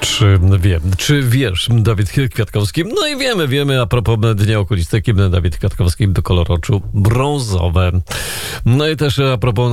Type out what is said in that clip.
Czy wiesz, Dawid Kwiatkowski? No i wiemy, a propos Dnia Okulistyki, Dawid Kwiatkowski do kolor oczu brązowe. No i też a propos